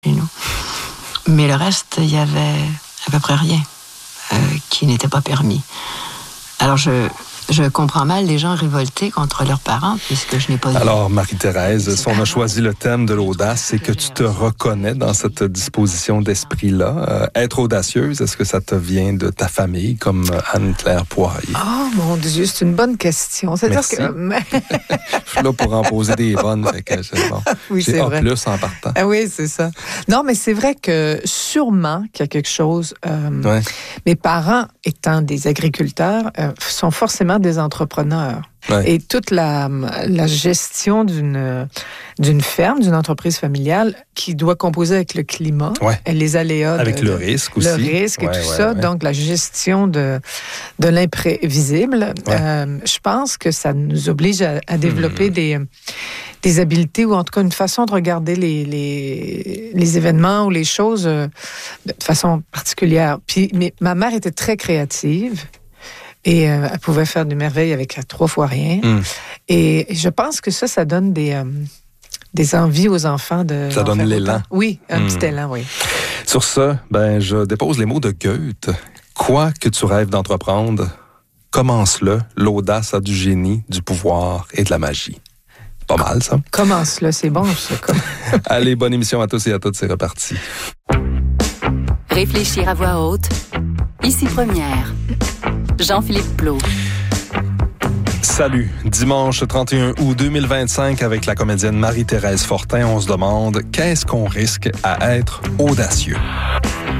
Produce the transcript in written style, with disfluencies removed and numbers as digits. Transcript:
chez nous. Mais le reste, il y avait à peu près rien qui n'était pas permis. Alors, je comprends mal les gens révoltés contre leurs parents, puisque je n'ai pas... Alors, Marie-Thérèse, si on a choisi le thème de l'audace, c'est que tu te reconnais dans cette disposition d'esprit-là. Être audacieuse, est-ce que ça te vient de ta famille, comme Anne-Claire Poirier? Oh, mon Dieu, c'est une bonne question. C'est-à-dire que... Je suis là pour en poser des bonnes, fait que c'est bon. Oui, c'est vrai. A+ en partant. Ah oui, c'est ça. Non, mais c'est vrai que sûrement qu'il y a quelque chose... Ouais. Mes parents, étant des agriculteurs, sont forcément des entrepreneurs. Ouais. Et toute la gestion d'une ferme, d'une entreprise familiale qui doit composer avec le climat, et les aléas. Avec le risque aussi. Le risque et tout ça. Donc, la gestion de l'imprévisible. Je pense que ça nous oblige à développer des habiletés ou en tout cas une façon de regarder les événements ou les choses de façon particulière. Puis, mais ma mère était très créative. Et elle pouvait faire des merveilles avec 3 fois rien. Et je pense que ça donne des envies aux enfants de... Ça donne l'élan. Oui, un petit élan, oui. Sur ça, je dépose les mots de Goethe. Quoi que tu rêves d'entreprendre, commence-le. L'audace a du génie, du pouvoir et de la magie. Pas mal, ça. Commence-le, c'est bon, ça. Allez, bonne émission à tous et à toutes, c'est reparti. Réfléchir à voix haute. Ici Première. Jean-Philippe Plault. Salut. Dimanche 31 août 2025, avec la comédienne Marie-Thérèse Fortin, on se demande qu'est-ce qu'on risque à être audacieux.